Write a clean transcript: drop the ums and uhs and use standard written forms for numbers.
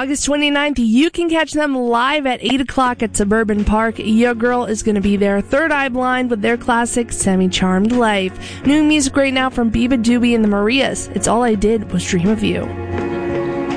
August 29th, you can catch them live at 8 o'clock at Suburban Park. Your Girl is going to be there. Third Eye Blind with their classic Semi-Charmed Life. New music right now from Biba Doobie and the Marias. It's All I Did Was Dream of You.